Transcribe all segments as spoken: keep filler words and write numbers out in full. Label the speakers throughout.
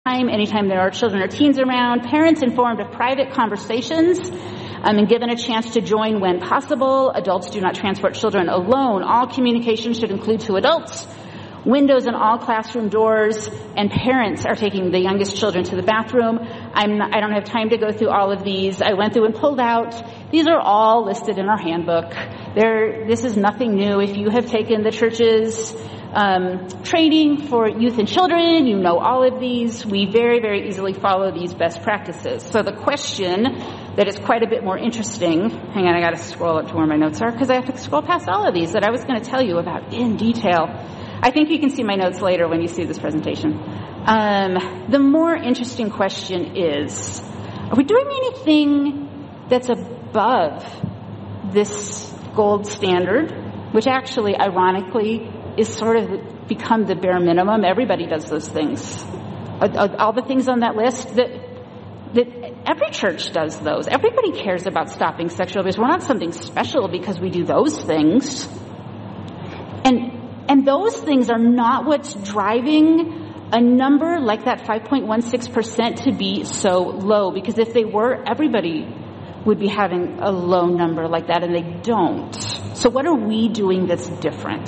Speaker 1: Anytime there are children or teens around, parents informed of private conversations um, and given a chance to join when possible. Adults do not transport children alone. All communication should include two adults. Windows in all classroom doors, and parents are taking the youngest children to the bathroom. I'm not, I don't have time to go through all of these. I went through and pulled out. These are all listed in our handbook. There, this is nothing new. If you have taken the church's um, training for youth and children, you know all of these. We very, very easily follow these best practices. So the question that is quite a bit more interesting, hang on, I got to scroll up to where my notes are because I have to scroll past all of these that I was going to tell you about in detail. I think you can see my notes later when you see this presentation. Um, the more interesting question is, are we doing anything that's above this gold standard, which actually, ironically, is sort of become the bare minimum? Everybody does those things. All the things on that list, that, that every church does those. Everybody cares about stopping sexual abuse. We're not something special because we do those things. And And those things are not what's driving a number like that five point one six percent to be so low. Because if they were, everybody would be having a low number like that, and they don't. So what are we doing that's different?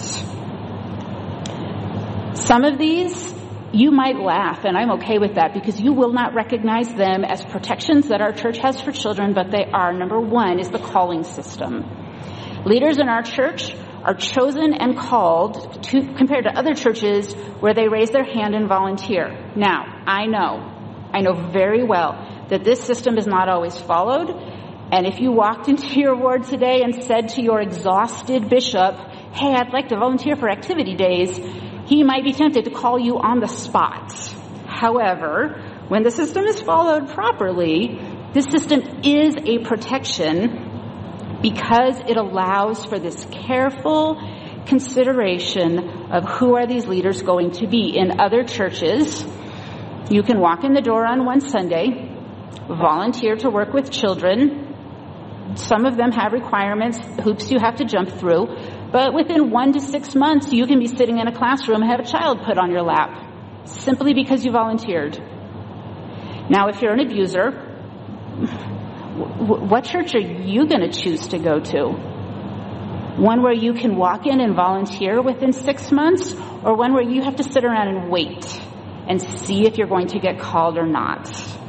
Speaker 1: Some of these, you might laugh, and I'm okay with that, because you will not recognize them as protections that our church has for children, but they are. Number one is the calling system. Leaders in our church are chosen and called to, compared to other churches where they raise their hand and volunteer. Now, I know, I know very well that this system is not always followed. And if you walked into your ward today and said to your exhausted bishop, hey, I'd like to volunteer for activity days, he might be tempted to call you on the spot. However, when the system is followed properly, this system is a protection because it allows for this careful consideration of who are these leaders going to be. In other churches, you can walk in the door on one Sunday, volunteer to work with children. Some of them have requirements, hoops you have to jump through, but within one to six months, you can be sitting in a classroom and have a child put on your lap, simply because you volunteered. Now, if you're an abuser, what church are you going to choose to go to? One where you can walk in and volunteer within six months, or one where you have to sit around and wait and see if you're going to get called or not?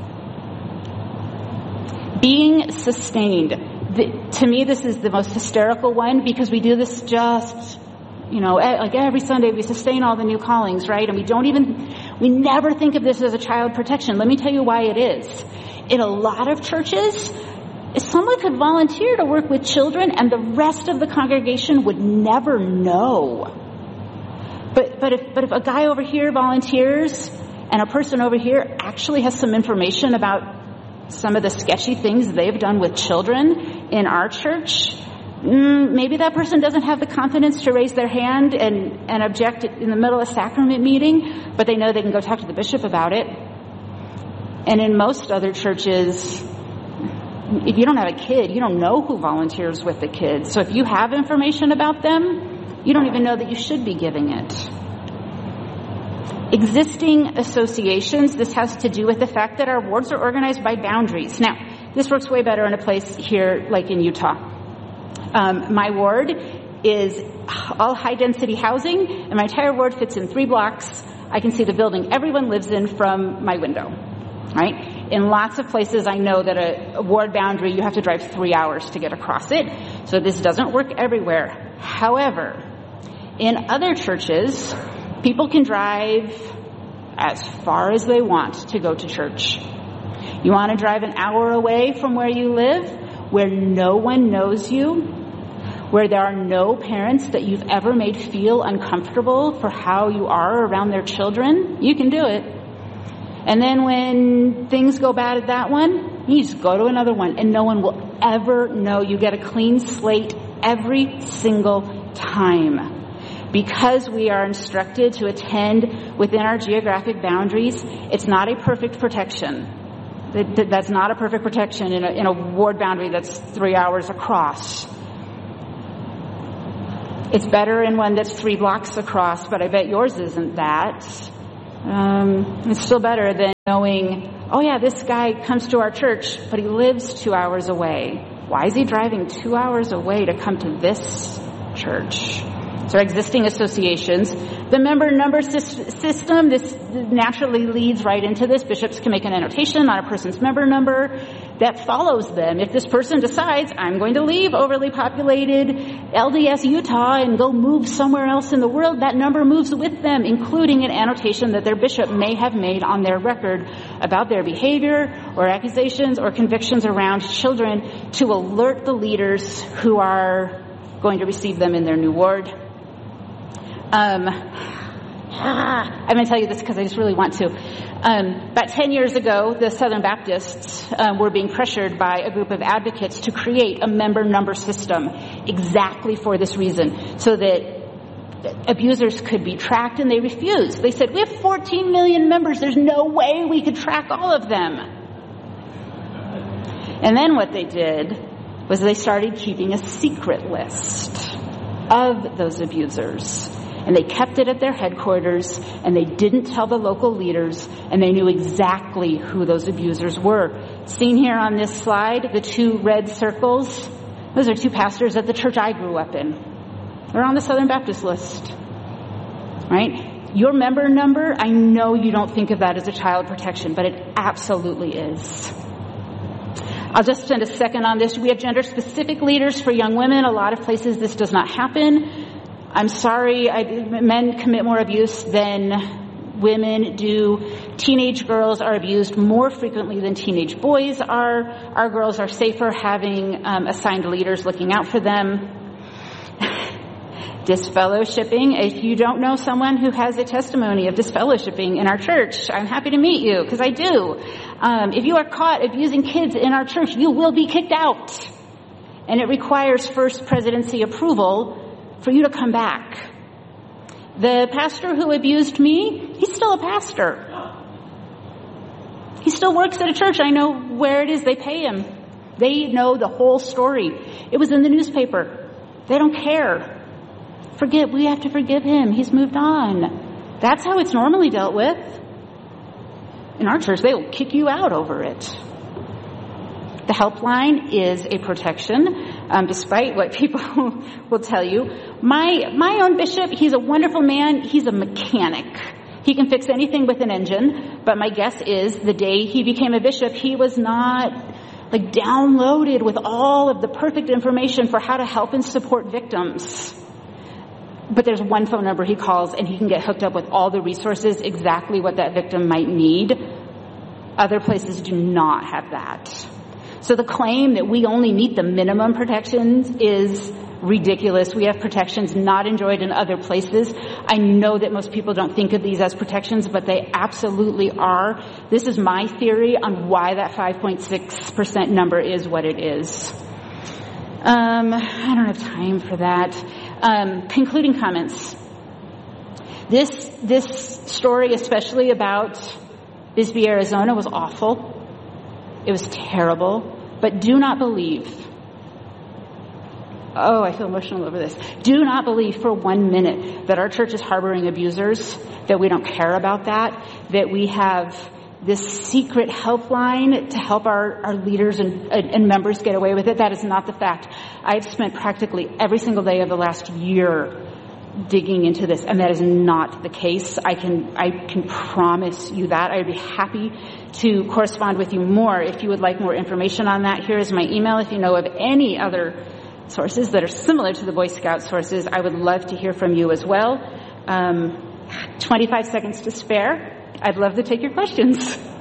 Speaker 1: Being sustained. The, to me, this is the most hysterical one, because we do this just, you know, like every Sunday we sustain all the new callings, right? And we don't even, we never think of this as a child protection. Let me tell you why it is. In a lot of churches, someone could volunteer to work with children and the rest of the congregation would never know. But but if but if a guy over here volunteers and a person over here actually has some information about some of the sketchy things they've done with children in our church, mm, maybe that person doesn't have the confidence to raise their hand and, and object in the middle of a sacrament meeting, but they know they can go talk to the bishop about it. And in most other churches, if you don't have a kid, you don't know who volunteers with the kids. So if you have information about them, you don't even know that you should be giving it. Existing associations, this has to do with the fact that our wards are organized by boundaries. Now, this works way better in a place here like in Utah. Um, my ward is all high-density housing, and my entire ward fits in three blocks. I can see the building everyone lives in from my window. Right? In lots of places, I know that a, a ward boundary, you have to drive three hours to get across it. So this doesn't work everywhere. However, in other churches, people can drive as far as they want to go to church. You want to drive an hour away from where you live, where no one knows you, where there are no parents that you've ever made feel uncomfortable for how you are around their children? You can do it. And then when things go bad at that one, you just go to another one, and no one will ever know. You get a clean slate every single time. Because we are instructed to attend within our geographic boundaries, it's not a perfect protection. That's not a perfect protection in a, in a ward boundary that's three hours across. It's better in one that's three blocks across, but I bet yours isn't that. Um, it's still better than knowing, oh yeah, this guy comes to our church, but he lives two hours away. Why is he driving two hours away to come to this church? So existing associations. The member number system, this naturally leads right into this. Bishops can make an annotation on a person's member number that follows them. If this person decides, I'm going to leave overly populated L D S Utah and go move somewhere else in the world, that number moves with them, including an annotation that their bishop may have made on their record about their behavior or accusations or convictions around children to alert the leaders who are going to receive them in their new ward. Um, I'm going to tell you this because I just really want to. Um, about ten years ago, the Southern Baptists um, were being pressured by a group of advocates to create a member number system exactly for this reason, so that abusers could be tracked, and they refused. They said, we have fourteen million members. There's no way we could track all of them. And then what they did was they started keeping a secret list of those abusers. And they kept it at their headquarters, and they didn't tell the local leaders, and they knew exactly who those abusers were. Seen here on this slide, the two red circles, those are two pastors at the church I grew up in. They're on the Southern Baptist list, right? Your member number, I know you don't think of that as a child protection, but it absolutely is. I'll just spend a second on this. We have gender-specific leaders for young women. A lot of places this does not happen. I'm sorry, I, men commit more abuse than women do. Teenage girls are abused more frequently than teenage boys are. Our girls are safer having um, assigned leaders looking out for them. Disfellowshipping. If you don't know someone who has a testimony of disfellowshipping in our church, I'm happy to meet you, because I do. Um, if you are caught abusing kids in our church, you will be kicked out. And it requires First Presidency approval for you to come back. The pastor who abused me, he's still a pastor. He still works at a church. I know where it is they pay him. They know the whole story. It was in the newspaper. They don't care. Forget, we have to forgive him. He's moved on. That's how it's normally dealt with. In our church, they will kick you out over it. The helpline is a protection, um, despite what people will tell you. My my own bishop, he's a wonderful man. He's a mechanic. He can fix anything with an engine. But my guess is the day he became a bishop, he was not like downloaded with all of the perfect information for how to help and support victims. But there's one phone number he calls, and he can get hooked up with all the resources, exactly what that victim might need. Other places do not have that. So the claim that we only meet the minimum protections is ridiculous. We have protections not enjoyed in other places. I know that most people don't think of these as protections, but they absolutely are. This is my theory on why that five point six percent number is what it is. Um, I don't have time for that. Um, concluding comments. This, this story, especially about Bisbee, Arizona, was awful. It was terrible. But do not believe. Oh, I feel emotional over this. Do not believe for one minute that our church is harboring abusers, that we don't care about that, that we have this secret helpline to help our, our leaders and, and members get away with it. That is not the fact. I've spent practically every single day of the last year digging into this, and that is not the case. I can I can promise you that. I'd be happy to correspond with you more if you would like more information on that. Here is my email. If you know of any other sources that are similar to the Boy Scout sources, I would love to hear from you as well. Um, twenty-five seconds to spare. I'd love to take your questions.